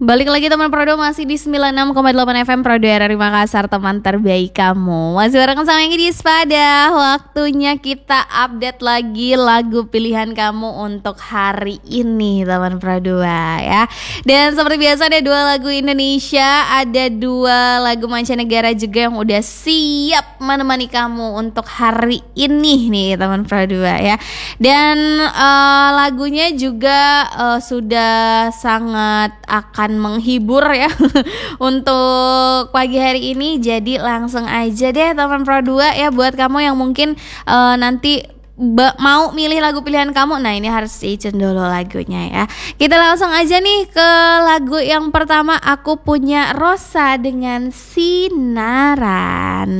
Balik lagi teman Prodo, masih di 96,8 FM Prodo RRI Makassar, teman terbaik kamu. Masih bareng sama yang di Spada. Waktunya kita update lagi lagu pilihan kamu untuk hari ini teman Prodo ya. Dan seperti biasa ada 2 lagu Indonesia, ada 2 lagu mancanegara juga yang udah siap menemani kamu untuk hari ini nih teman Prodo ya. Dan lagunya juga sudah sangat akan menghibur ya untuk pagi hari ini. Jadi langsung aja deh teman Pro 2 ya, buat kamu yang mungkin nanti mau milih lagu pilihan kamu. Nah ini harus stay-tune dulu lagunya ya. Kita langsung aja nih ke lagu yang pertama. Aku Punya Rosa dengan Sinaran.